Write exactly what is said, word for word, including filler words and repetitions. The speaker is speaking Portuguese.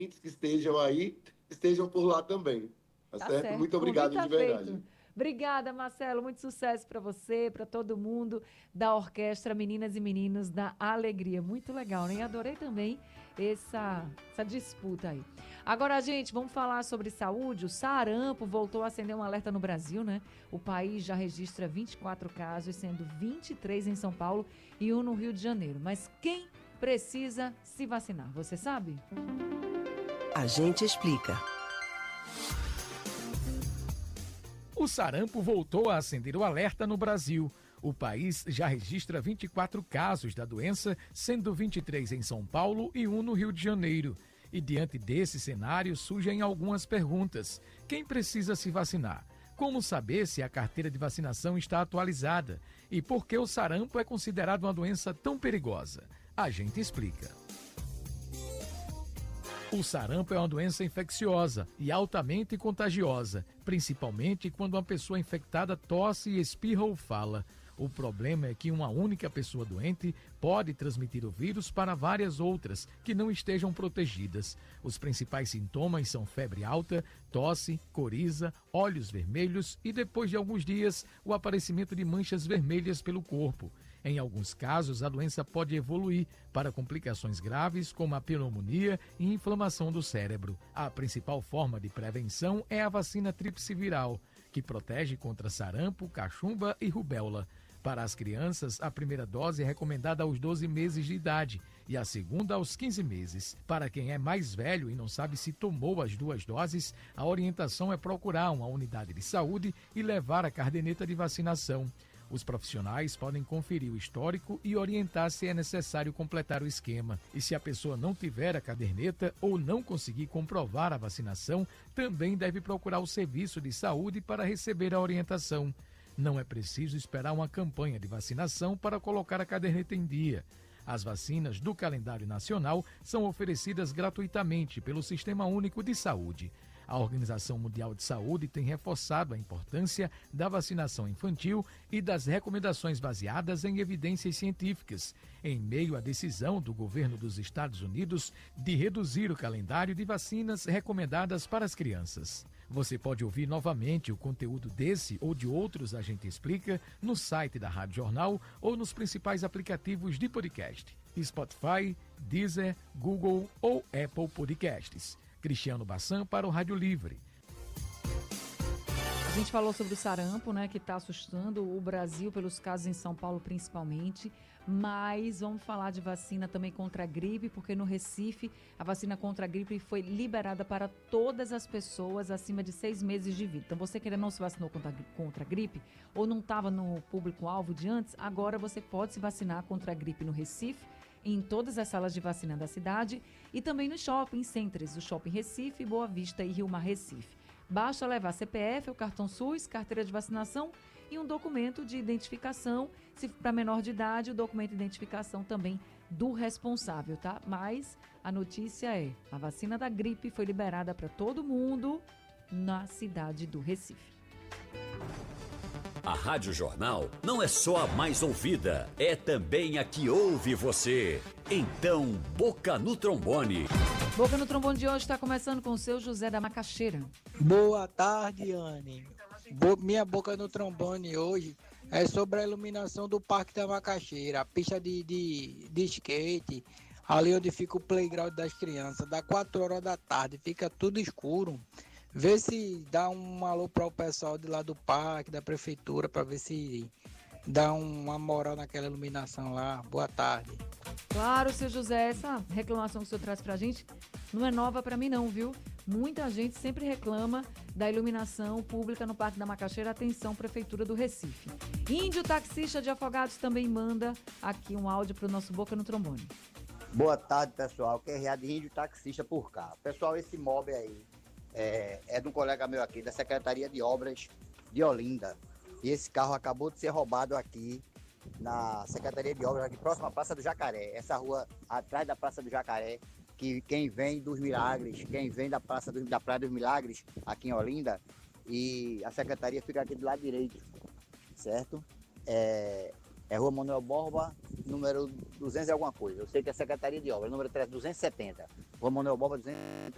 que estejam aí, estejam por lá também. Tá Tá certo? certo, Muito o convite obrigado de tá feito. verdade. Obrigada, Marcelo. Muito sucesso para você, para todo mundo da Orquestra Meninas e Meninos da Alegria. Muito legal, né? Adorei também essa, essa disputa aí. Agora, gente, vamos falar sobre saúde. O sarampo voltou a acender um alerta no Brasil, né? O país já registra vinte e quatro casos, sendo vinte e três em São Paulo e um no Rio de Janeiro. Mas quem precisa se vacinar? Você sabe? A gente explica. O sarampo voltou a acender o alerta no Brasil. O país já registra vinte e quatro casos da doença, sendo vinte e três em São Paulo e um no Rio de Janeiro. E diante desse cenário surgem algumas perguntas. Quem precisa se vacinar? Como saber se a carteira de vacinação está atualizada? E por que o sarampo é considerado uma doença tão perigosa? A gente explica. O sarampo é uma doença infecciosa e altamente contagiosa, principalmente quando uma pessoa infectada tosse, espirra ou fala. O problema é que uma única pessoa doente pode transmitir o vírus para várias outras que não estejam protegidas. Os principais sintomas são febre alta, tosse, coriza, olhos vermelhos e, depois de alguns dias, o aparecimento de manchas vermelhas pelo corpo. Em alguns casos, a doença pode evoluir para complicações graves como a pneumonia e inflamação do cérebro. A principal forma de prevenção é a vacina tríplice viral, que protege contra sarampo, cachumba e rubéola. Para as crianças, a primeira dose é recomendada aos doze meses de idade e a segunda aos quinze meses. Para quem é mais velho e não sabe se tomou as duas doses, a orientação é procurar uma unidade de saúde e levar a caderneta de vacinação. Os profissionais podem conferir o histórico e orientar se é necessário completar o esquema. E se a pessoa não tiver a caderneta ou não conseguir comprovar a vacinação, também deve procurar o serviço de saúde para receber a orientação. Não é preciso esperar uma campanha de vacinação para colocar a caderneta em dia. As vacinas do calendário nacional são oferecidas gratuitamente pelo Sistema Único de Saúde. A Organização Mundial de Saúde tem reforçado a importância da vacinação infantil e das recomendações baseadas em evidências científicas, em meio à decisão do governo dos Estados Unidos de reduzir o calendário de vacinas recomendadas para as crianças. Você pode ouvir novamente o conteúdo desse ou de outros A Gente Explica no site da Rádio Jornal ou nos principais aplicativos de podcast: Spotify, Deezer, Google ou Apple Podcasts. Cristiano Bassan para o Rádio Livre. A gente falou sobre o sarampo, né, que está assustando o Brasil pelos casos em São Paulo principalmente, mas vamos falar de vacina também contra a gripe, porque no Recife a vacina contra a gripe foi liberada para todas as pessoas acima de seis meses de vida. Então você que ainda não se vacinou contra, contra a gripe ou não estava no público-alvo de antes, agora você pode se vacinar contra a gripe no Recife, em todas as salas de vacina da cidade e também nos shopping centers, o Shopping Recife, Boa Vista e Rio Mar Recife. Basta levar C P F, o cartão SUS, carteira de vacinação e um documento de identificação. Se para menor de idade, o documento de identificação também do responsável, tá? Mas a notícia é, a vacina da gripe foi liberada para todo mundo na cidade do Recife. A Rádio Jornal não é só a mais ouvida, é também a que ouve você. Então, Boca no Trombone. Boca no Trombone de hoje está começando com o seu José da Macaxeira. Boa tarde, Anne. Bo- minha Boca no Trombone hoje é sobre a iluminação do Parque da Macaxeira, a pista de, de, de skate, ali onde fica o playground das crianças. Dá quatro horas da tarde, fica tudo escuro. Vê se dá um alô para o pessoal de lá do parque, da prefeitura, para ver se dá uma moral naquela iluminação lá. Boa tarde. Claro, seu José, essa reclamação que o senhor traz pra gente não é nova pra mim não, viu? Muita gente sempre reclama da iluminação pública no Parque da Macaxeira. Atenção, Prefeitura do Recife. Índio taxista de Afogados também manda aqui um áudio pro nosso Boca no Trombone. Boa tarde, pessoal. Q R A de Índio Taxista por cá. Pessoal, esse mob aí é, é de um colega meu aqui, da Secretaria de Obras de Olinda. E esse carro acabou de ser roubado aqui na Secretaria de Obras, aqui próxima à Praça do Jacaré. Essa rua atrás da Praça do Jacaré, que quem vem dos Milagres, quem vem da Praça do, da Praia dos Milagres, aqui em Olinda, e a Secretaria fica aqui do lado direito, certo? É, é Rua Manuel Borba, número duzentos e alguma coisa. Eu sei que é a Secretaria de Obras, número duzentos e setenta. Rua Manuel Borba, duzentos